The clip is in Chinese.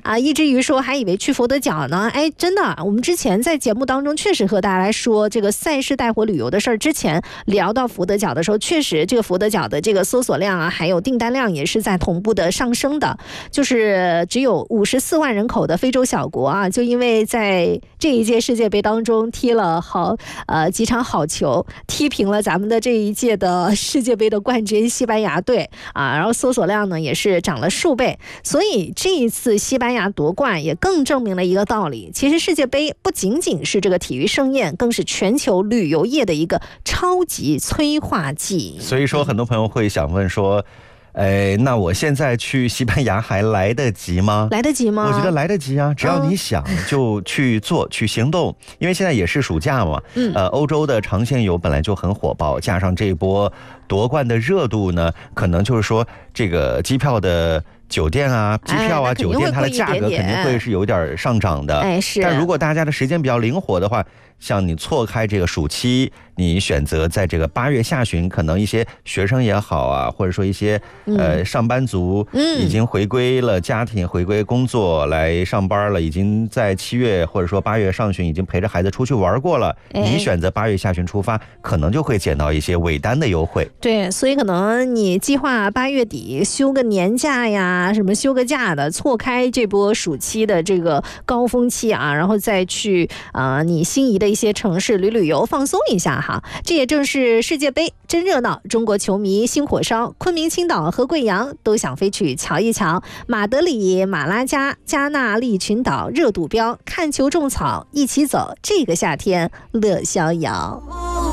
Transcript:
一只鱼说还以为去佛得角呢，哎，真的，我们之前在节目当中确实和大家来说这个赛事带货旅游的事儿，之前聊到佛得角的时候，确实这个佛得角的这个搜索量啊，还有订单量也是在同步的上升的，就是只有54万人口的非洲小国啊，就因为在这一届世界杯当中踢了几场好球，踢平了咱们的这一届的世界杯的冠军西班牙队啊，然后搜索量呢也是涨了数倍，所以这一次西班牙夺冠也更证明了一个道理，其实世界杯不仅仅是这个体育盛宴，更是全球旅游业的一个超级催化剂。 所以说很多朋友会想问说，那我现在去西班牙还来得及吗？ 来得及吗？ 我觉得来得及啊，只要你想就去做，去行动。因为现在也是暑假嘛，欧洲的长线游本来就很火爆，加上这一波夺冠的热度呢，可能就是说这个机票的酒店啊，机票啊，酒店它的价格肯定会是有点上涨的。 是。 但如果大家的时间比较灵活的话，像你错开这个暑期，你选择在这个8月下旬，可能一些学生也好啊，或者说一些上班族已经回归了家庭，回归工作来上班了，已经在7月或者说8月上旬已经陪着孩子出去玩过了，你选择8月下旬出发，可能就会捡到一些尾单的优惠。 对，所以可能你计划8月底休个年假呀，什么休个假的，错开这波暑期的这个高峰期啊，然后再去你心仪的一些城市旅游放松一下哈。这也正是世界杯真热闹，中国球迷心火烧，昆明、青岛和贵阳都想飞去瞧一瞧。马德里、马拉加、加纳利群岛热度飙，看球种草，一起走，这个夏天乐逍遥。